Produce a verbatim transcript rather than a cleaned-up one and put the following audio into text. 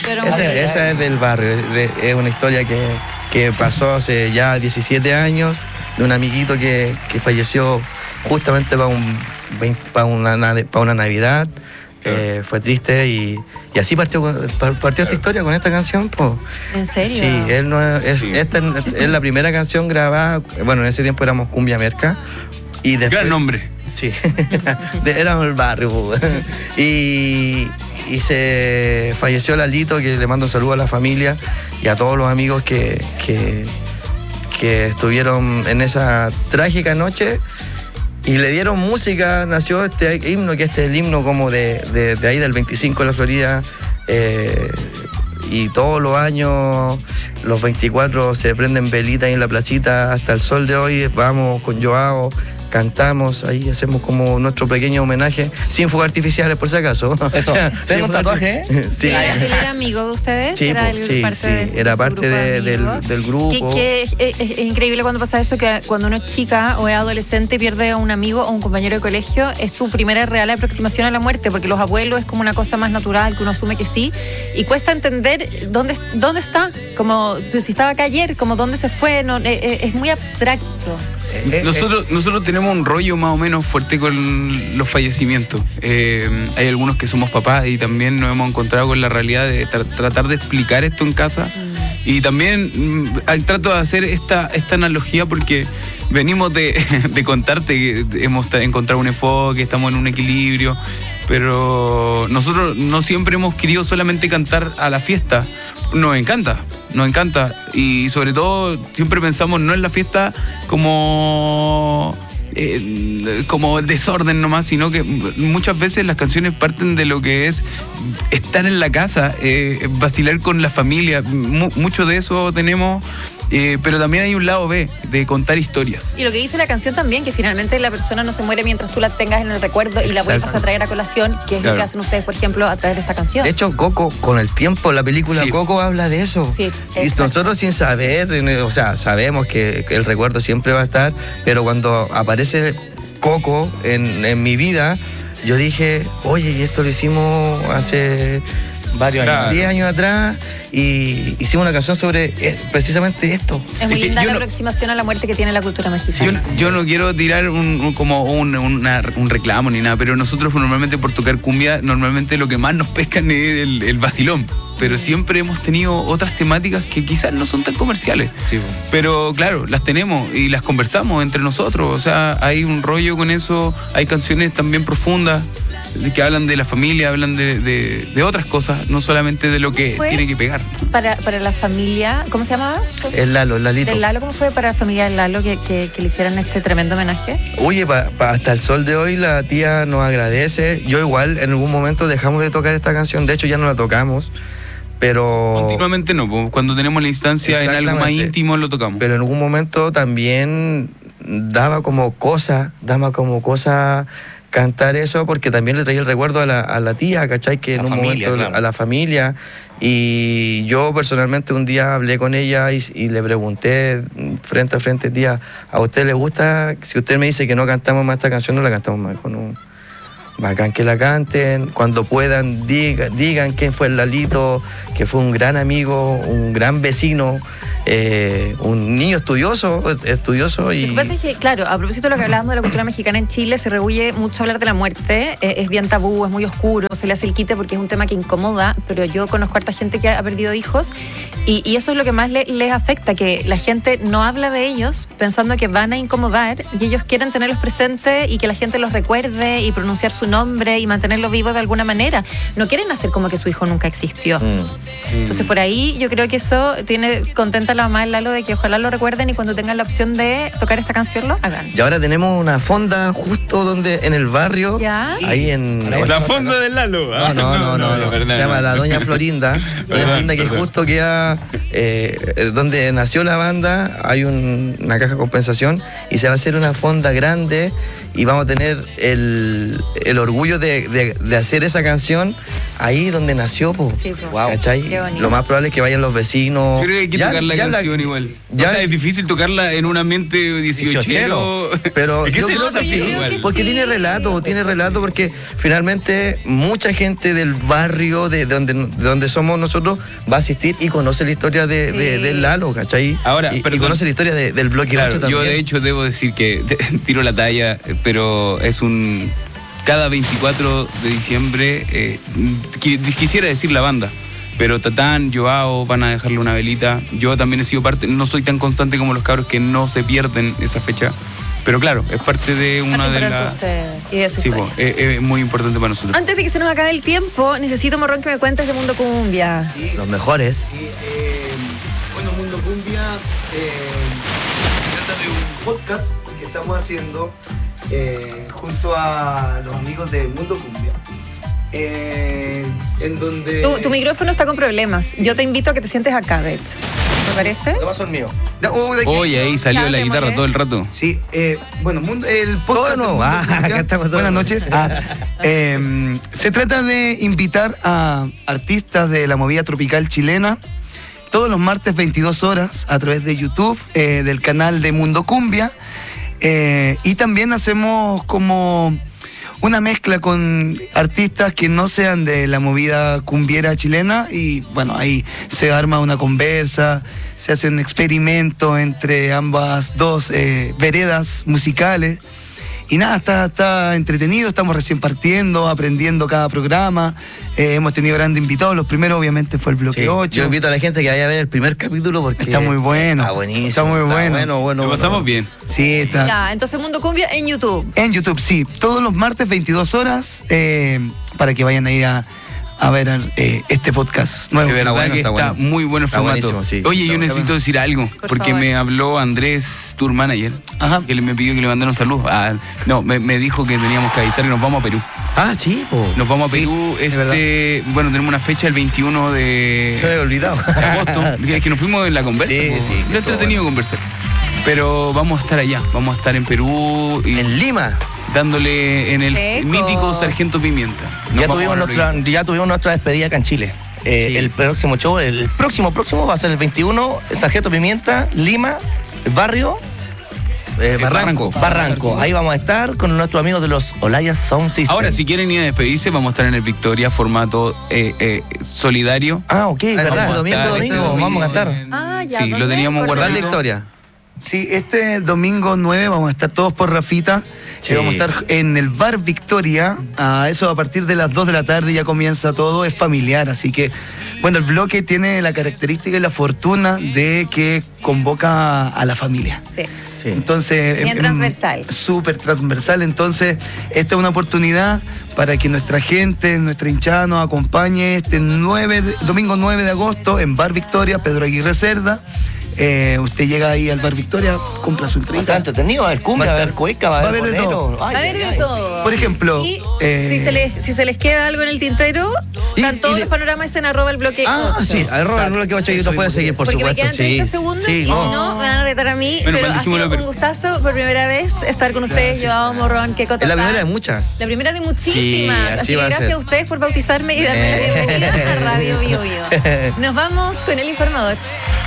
Esa, esa es del barrio, es, de, es una historia que, que pasó hace ya diecisiete años, de un amiguito que, que falleció justamente para, un para, una, para una Navidad. Eh, fue triste y, y así partió, partió esta historia con esta canción, po. ¿En serio? Sí, él no es, sí. Esta es la primera canción grabada, bueno, en ese tiempo éramos Cumbia Merca. Y después, gran nombre. Sí, éramos el barrio, po. y, y se falleció Lalito, que le mando un saludo a la familia y a todos los amigos que, que, que estuvieron en esa trágica noche. Y le dieron música, nació este himno, que este es el himno como de, de, de ahí del veinticinco de la Florida. Eh, y todos los años, los veinticuatro, se prenden velitas ahí en la placita. Hasta el sol de hoy vamos con Joao, cantamos, ahí hacemos como nuestro pequeño homenaje, sin fuegos artificiales por si acaso. Eso, ¿tengo un tatuaje? ¿Eh? Sí. ¿Él, ¿Él era amigo de ustedes? Sí, ¿Era el, sí, parte sí, de su, era de parte de, del, del grupo. Que, que es, es, es increíble cuando pasa eso, que cuando uno es chica o es adolescente y pierde a un amigo o un compañero de colegio, es tu primera real aproximación a la muerte, porque los abuelos es como una cosa más natural, que uno asume que sí, y cuesta entender dónde, dónde está, como pues, si estaba acá ayer, como dónde se fue, no, es, es muy abstracto. Eh, nosotros, eh, nosotros tenemos un rollo más o menos fuerte con los fallecimientos. Eh, hay algunos que somos papás y también nos hemos encontrado con la realidad de tra- tratar de explicar esto en casa. Mm. Y también mm, trato de hacer esta, esta analogía porque venimos de, de contarte que hemos encontrado un enfoque, estamos en un equilibrio, pero nosotros no siempre hemos querido solamente cantar a la fiesta. Nos encanta, nos encanta, y sobre todo siempre pensamos no en la fiesta como eh, como desorden nomás, sino que muchas veces las canciones parten de lo que es estar en la casa, eh, vacilar con la familia. M- mucho de eso tenemos. Eh, pero también hay un lado B, de contar historias. Y lo que dice la canción también, que finalmente la persona no se muere mientras tú la tengas en el recuerdo y la vuelvas a traer a colación, que es claro. lo que hacen ustedes, por ejemplo, a través de esta canción. De hecho, Coco, con el tiempo, la película sí. Coco habla de eso. Sí, y nosotros sin saber, o sea, sabemos que, que el recuerdo siempre va a estar, pero cuando aparece Coco en, en mi vida, yo dije, oye, y esto lo hicimos hace varios claro. años, diez años atrás, y hicimos una canción sobre eh, precisamente esto. Es muy es linda la no, aproximación a la muerte que tiene la cultura mexicana. Yo, yo no quiero tirar un, un, como un, una, un reclamo ni nada, pero nosotros normalmente por tocar cumbia, normalmente lo que más nos pescan es el, el vacilón. Pero siempre hemos tenido otras temáticas que quizás no son tan comerciales. Sí, bueno. Pero claro, las tenemos y las conversamos entre nosotros. O sea, hay un rollo con eso, hay canciones también profundas que hablan de la familia, hablan de, de, de otras cosas, no solamente de lo que fue tiene que pegar. Para, para la familia, ¿cómo se llamaba? El Lalo, el Lalito. ¿El Lalo? ¿Cómo fue para la familia del Lalo que, que, que le hicieran este tremendo homenaje? Oye, pa, pa, hasta el sol de hoy la tía nos agradece. Yo igual en algún momento dejamos de tocar esta canción, de hecho ya no la tocamos. Pero continuamente no, cuando tenemos la instancia en algo más íntimo lo tocamos. Pero en algún momento también daba como cosa, daba como cosa cantar eso, porque también le traía el recuerdo a la, a la tía, ¿cachai? Que la en un familia, momento claro. a la familia. Y yo personalmente un día hablé con ella y, y le pregunté frente a frente, tía, ¿a usted le gusta? Si usted me dice que no cantamos más esta canción, no la cantamos más. Dijo, no. Bacán que la canten, cuando puedan diga, digan quién fue el Lalito, que fue un gran amigo, un gran vecino, eh, un niño estudioso, estudioso y... Lo que pasa es que, claro, a propósito de lo que hablábamos de la cultura mexicana en Chile, se rehuye mucho hablar de la muerte, eh, es bien tabú, es muy oscuro, se le hace el quite porque es un tema que incomoda, pero yo conozco a harta gente que ha perdido hijos y, y eso es lo que más le, les afecta, que la gente no habla de ellos pensando que van a incomodar y ellos quieren tenerlos presentes y que la gente los recuerde y pronunciar su nombre y mantenerlo vivo de alguna manera. No quieren hacer como que su hijo nunca existió. Mm. Entonces por ahí yo creo que eso tiene contenta a la mamá del Lalo de que ojalá lo recuerden y cuando tengan la opción de tocar esta canción lo hagan. Y ahora tenemos una fonda justo donde en el barrio, ¿ya? Ahí en... La, la fonda del Lalo. No, no, no, no, no, no. Se llama la Doña Florinda. Doña Florinda que justo queda banda, eh, donde nació la banda, hay un- una caja de compensación y se va a hacer una fonda grande y vamos a tener el, el orgullo de, de- de hacer esa canción ahí donde nació, po. Sí, po. Wow. ¿Cachai? Qué bonito. Lo más probable es que vayan los vecinos. Yo creo que hay que Ya- tocar la ya canción igual. ya- o sea, es difícil tocarla en un ambiente dieciochero. Pero Es que yo se creo nota que yo sí, creo igual. que porque sí. tiene relato, tiene relato, porque finalmente mucha gente del barrio de, de donde, de donde somos nosotros va a asistir y conoce la historia de, de- Sí. del Lalo, ¿cachai? Ahora, y, y perdón. conoce la historia de- del bloque Claro, ocho también. yo de hecho debo decir que tiro la talla, pero es un... Cada veinticuatro de diciembre, eh, qui- quisiera decir la banda, pero Tatán, Joao van a dejarle una velita. Yo también he sido parte, no soy tan constante como los cabros que no se pierden esa fecha, pero claro, es parte de una Parte de importante las... ustedes y de su Sí, historia. po, es, es muy importante para nosotros. Antes de que se nos acabe el tiempo, necesito, Morrón, que me cuentes de Mundo Cumbia. Los mejores. Sí, eh, bueno, Mundo Cumbia eh, se trata de un podcast que estamos haciendo eh, junto a los amigos de Mundo Cumbia. Eh, en donde... Tu, tu micrófono está con problemas. Yo te invito a que te sientes acá, de hecho. ¿Te parece? Lo paso el mío. Ya, oh, de aquí. Oye, ahí salió Ya, la démosle. guitarra todo el rato. Sí, eh, bueno, mundo- el podcast... Todo nuevo. de Mundo Ah, Cumbia- acá estamos todos. Buenas noches. Ah, eh, se trata de invitar a artistas de la movida tropical chilena todos los martes veintidós horas a través de YouTube, eh, del canal de Mundo Cumbia. Eh, y también hacemos como una mezcla con artistas que no sean de la movida cumbiera chilena y bueno, ahí se arma una conversa, se hace un experimento entre ambas dos eh, veredas musicales. Y nada, está, está entretenido, estamos recién partiendo, aprendiendo cada programa. Eh, hemos tenido grandes invitados. Los primeros, obviamente, fue el bloque Sí, ocho. yo invito a la gente que vaya a ver el primer capítulo porque Está muy bueno. Está buenísimo. Está muy bueno. bueno, bueno, Lo bueno. pasamos bien. Sí, está. Ya, entonces Mundo Cumbia en YouTube. En YouTube, sí. Todos los martes, veintidós horas, eh, para que vayan ahí a, a ver eh, este podcast nuevo. De verdad bueno, que está está, bueno. muy bueno el Está formato. buenísimo, sí. Oye, Está yo bueno. necesito decir algo, Por porque favor. me habló Andrés, tour manager, Ajá. que le- me pidió que le mandara un saludo. Ah, no, me, me dijo que teníamos que avisar que nos vamos a Perú. Ah, sí, po. Nos vamos a Perú, este, bueno, tenemos una fecha el veintiuno de, Se me había olvidado. de agosto. Es que nos fuimos en la conversa. Sí, po. sí, Lo estuvo entretenido conversar. Pero vamos a estar allá, vamos a estar en Perú y En Lima. dándole en el Secos. mítico Sargento Pimienta. Nos Ya vamos tuvimos, a nuestra, ya tuvimos nuestra despedida acá en Chile. Eh, Sí. El próximo show, el próximo próximo va a ser el veintiuno, Sargento Pimienta, Lima, el barrio Eh, Eh, Barranco. Barranco. Barranco. Ahí vamos a estar con nuestros amigos de los Olaya Sound System. Ahora, si quieren ir a despedirse, vamos a estar en el Victoria, formato eh, eh, solidario. Ah, ok, verdad. vamos a Domingo, estar, domingo, este vamos a domingo. estar. Ah, ya. Sí, ¿dónde? lo teníamos ¿Por guardado. Dale, dónde? Victoria. Sí, este domingo nueve vamos a estar todos por Rafita. Sí. Eh, vamos a estar en el Bar Victoria. A eso a partir de las dos de la tarde ya comienza todo. Es familiar, así que, bueno, el bloque tiene la característica y la fortuna de que convoca a la familia. Sí. Sí. Entonces, Bien em, transversal. Súper transversal. Entonces, esta es una oportunidad para que nuestra gente, nuestra hinchada nos acompañe este nueve de- domingo nueve de agosto en Bar Victoria, Pedro Aguirre Cerda. Eh, usted llega ahí al Bar Victoria, compra su Está entrada. entretenido, va a haber cumbia, va a haber cueca, va a haber Va a haber de bolero. todo. Ay, A ver ay, de ay. todo. Por ejemplo, Y eh, si, se les, si se les queda algo en el tintero, Y- están todos y le- los panoramas en arroba el bloque Ah, ocho. sí, arroba el bloque ocho y nos puede seguir, por Porque me supuesto. quedan treinta sí, segundos sí, y si no. no, me van a retar a mí. Menos pero mal ha dijimos sido lo un gustazo por primera vez estar con ustedes, Joao Morrón, Keco Es la Tatán. primera de muchas. La primera de muchísimas. Sí, así así que va a gracias ser. a ustedes por bautizarme y darme la Eh. bienvenida a Radio Bio Bio. Nos vamos con el informador.